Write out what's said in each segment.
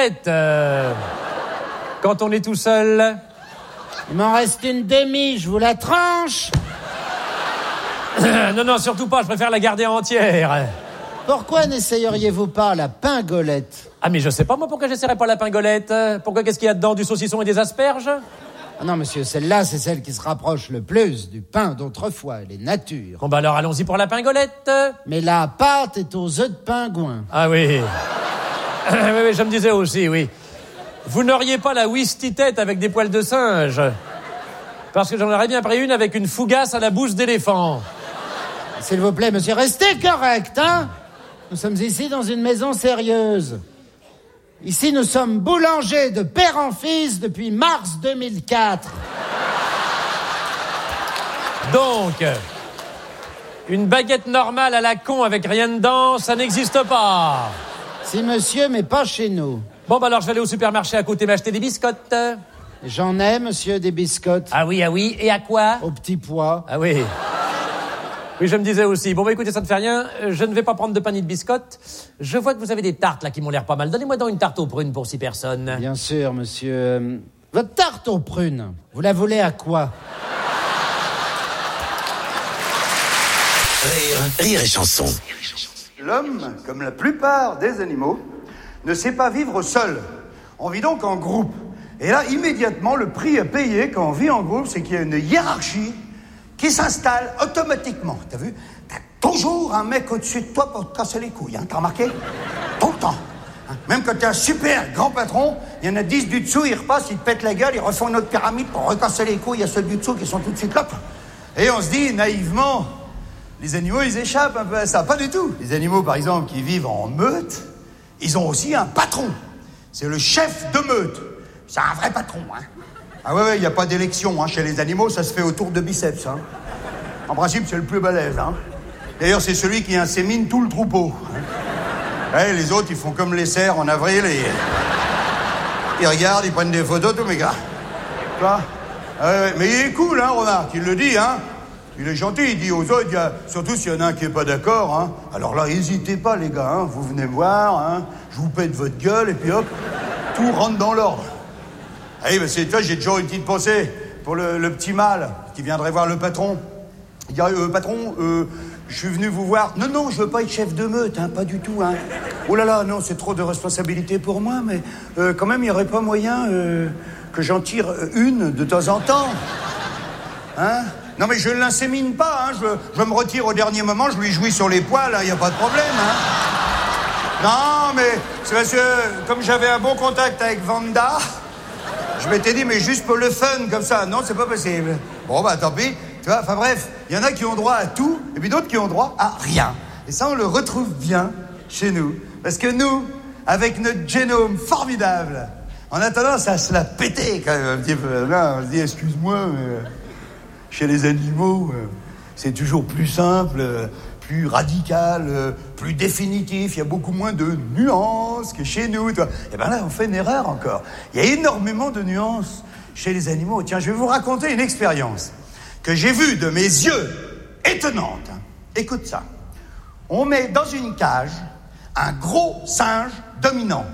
galette. Quand on est tout seul. Il m'en reste une demi, je vous la tranche. Non, surtout pas, je préfère la garder entière. Pourquoi n'essayeriez-vous pas la pingolette? Ah, mais je sais pas, moi, pourquoi j'essaierais pas la pingolette? Pourquoi, qu'est-ce qu'il y a dedans? Du saucisson et des asperges? Ah non, monsieur, celle-là, c'est celle qui se rapproche le plus du pain d'autrefois. Elle est nature. Bon, bah alors, allons-y pour la pingolette. Mais la pâte est aux œufs de pingouin. Ah oui. Oui, je me disais aussi, oui. Vous n'auriez pas la whisky-tête avec des poils de singe? Parce que j'en aurais bien pris une avec une fougasse à la bouche d'éléphant. S'il vous plaît, monsieur, restez correct, hein? Nous sommes ici dans une maison sérieuse. Ici, nous sommes boulangers de père en fils depuis mars 2004. Donc, une baguette normale à la con avec rien dedans, ça n'existe pas. Si, monsieur, mais pas chez nous. Bon, bah alors, je vais aller au supermarché à côté m'acheter des biscottes. J'en ai, monsieur, des biscottes. Ah oui, et à quoi? Au petit pois. Ah oui. Oui, je me disais aussi. Bon, bah écoutez, ça ne fait rien. Je ne vais pas prendre de panier de biscottes. Je vois que vous avez des tartes, là, qui m'ont l'air pas mal. Donnez-moi donc une tarte aux prunes pour 6 personnes. Bien sûr, monsieur. Votre tarte aux prunes, vous la voulez à quoi? Rire et chanson. L'homme, comme la plupart des animaux, ne sait pas vivre seul. On vit donc en groupe. Et là, immédiatement, le prix à payer quand on vit en groupe, c'est qu'il y a une hiérarchie qui s'installe automatiquement. T'as vu? T'as toujours un mec au-dessus de toi pour te casser les couilles, hein? T'as remarqué? Tout le temps. Hein? Même quand t'es un super grand patron, il y en a 10 du dessous, ils repassent, ils te pètent la gueule, ils refont une autre pyramide pour recasser les couilles à ceux du dessous qui sont tout de suite là. Et on se dit, naïvement, les animaux, ils échappent un peu à ça. Pas du tout. Les animaux, par exemple, qui vivent en meute, ils ont aussi un patron. C'est le chef de meute. C'est un vrai patron, hein. Ah ouais, il n'y a pas d'élection, hein. Chez les animaux, ça se fait autour de biceps, hein. En principe, c'est le plus balèze, hein. D'ailleurs, c'est celui qui insémine tout le troupeau, hein. Ouais, les autres, ils font comme les cerfs en avril et... Ils regardent, ils prennent des photos, tous mes gars. Quoi? Mais il est cool, hein, remarque, il le dit, hein. Il est gentil, il dit aux autres, surtout s'il y en a un qui est pas d'accord, hein. Alors là, hésitez pas, les gars, hein. Vous venez me voir, hein. Je vous pète votre gueule, et puis hop, tout rentre dans l'ordre. Ah oui, c'est toi, j'ai toujours une petite pensée pour le petit mâle qui viendrait voir le patron. Il dirait, patron, je suis venu vous voir. Non, je veux pas être chef de meute, hein, pas du tout, hein. Oh là là, non, c'est trop de responsabilité pour moi, mais quand même, il n'y aurait pas moyen que j'en tire une de temps en temps. Hein? Non, mais je ne l'insémine pas, hein. Je me retire au dernier moment, je lui jouis sur les poils, il n'y a pas de problème, hein. Non, mais c'est parce que, comme j'avais un bon contact avec Vanda, je m'étais dit, mais juste pour le fun, comme ça. Non, c'est pas possible. Bon, bah, tant pis. Tu vois, enfin bref, il y en a qui ont droit à tout, et puis d'autres qui ont droit à rien. Et ça, on le retrouve bien chez nous. Parce que nous, avec notre génome formidable, on a tendance à se la péter, quand même, un petit peu. Là, on se dit, excuse-moi, mais chez les animaux, c'est toujours plus simple, plus radical, plus définitif. Il y a beaucoup moins de nuances que chez nous. Toi. Et bien là, on fait une erreur encore. Il y a énormément de nuances chez les animaux. Tiens, je vais vous raconter une expérience que j'ai vue de mes yeux, étonnante. Écoute ça. On met dans une cage un gros singe dominant.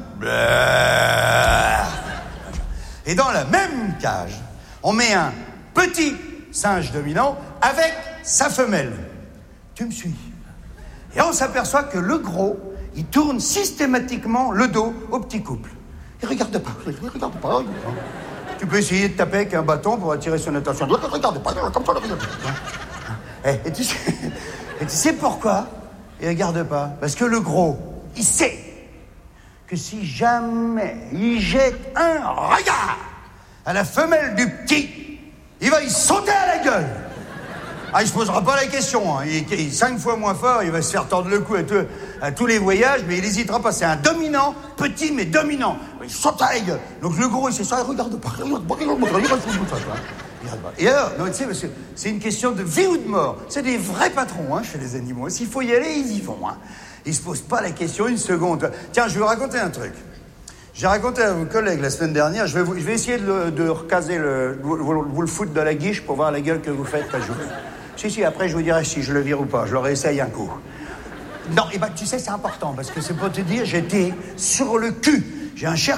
Et dans la même cage, on met un petit singe dominant avec sa femelle. Tu me suis? Et on s'aperçoit que le gros, il tourne systématiquement le dos au petit couple. Il regarde pas. Tu peux essayer de taper avec un bâton pour attirer son attention. Regarde pas, comme ça, regarde pas. Et tu sais pourquoi il regarde pas? Parce que le gros, il sait que si jamais il jette un regard à la femelle du petit, il va y sauter à la gueule. Ah, il se posera pas la question, hein. Il est 5 fois moins fort, il va se faire tordre le cou à tous les voyages, mais il hésitera pas. C'est un dominant, petit mais dominant. Il saute à la gueule. Donc le gros, il sait ça, il regarde pas. Et alors, non, tu sais, parce que c'est une question de vie ou de mort. C'est des vrais patrons, hein, chez les animaux. S'il faut y aller, ils y vont, hein. Ils se posent pas la question une seconde. Tiens, je vais vous raconter un truc. J'ai raconté à vos collègues la semaine dernière, je vais essayer de recaser vous le foutre de la guiche pour voir la gueule que vous faites quand je joue. Si, après je vous dirai si je le vire ou pas, je le réessaye un coup. Non, et tu sais, c'est important, parce que c'est pour te dire, j'étais sur le cul. J'ai un cher